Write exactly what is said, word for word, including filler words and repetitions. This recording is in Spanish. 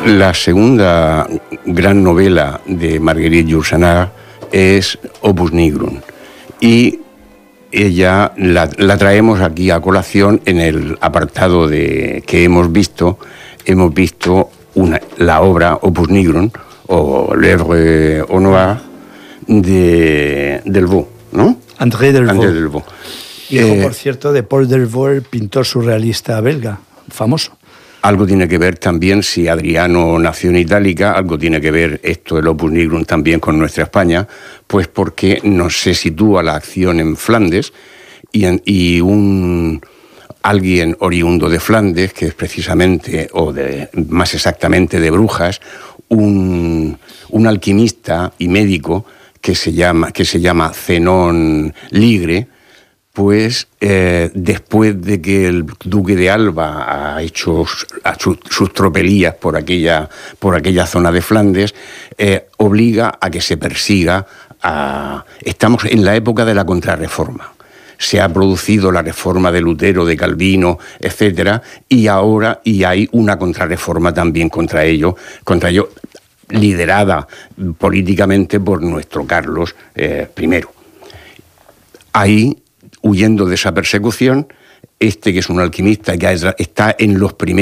La segunda gran novela de Marguerite Yourcenar es Opus Nigrum, y ella la, la traemos aquí a colación en el apartado de que hemos visto. Hemos visto una, la obra Opus Nigrum, o L'œuvre au noir, de Delvaux, ¿no? André Delvaux. André Delvaux. Hijo, Eh, por cierto, de Paul Delvaux, el pintor surrealista belga, famoso. Algo tiene que ver también, si Adriano nació en Itálica, algo tiene que ver esto del Opus Nigrum también con nuestra España, pues porque nos se sitúa la acción en Flandes y, en, y un alguien oriundo de Flandes, que es precisamente, o de más exactamente de Brujas, un, un alquimista y médico que se llama, que se llama Zenón Ligre, pues eh, después de que el duque de Alba ha hecho a su, sus tropelías por aquella, por aquella zona de Flandes, eh, obliga a que se persiga a... Estamos en la época de la Contrarreforma. Se ha producido la reforma de Lutero, de Calvino, etcétera, y ahora y hay una contrarreforma también contra ello, contra ello liderada políticamente por nuestro Carlos eh, primero. Ahí, huyendo de esa persecución, este que es un alquimista que está en los primeros